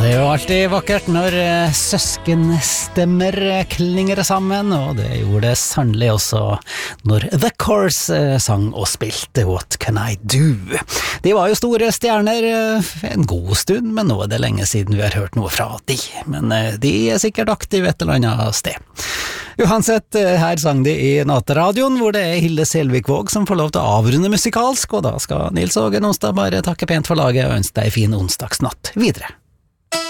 Det er jo alltid vakkert når søskenstemmer klinger sammen, og det gjorde det sannelig også når The Course sang og spilte What Can I Do? De var jo store stjerner en god stund, men nå er det lenge siden vi har hørt noe fra de. Men de er sikkert aktive et eller annet sted. Uansett, her sang de i Nateradioen, hvor det er Hilde Selvikvåg som får lov til å avrunde musikalsk, og da skal Nils Åge Nonstad bare takke pent for laget og ønske deg en fin onsdagsnatt videre.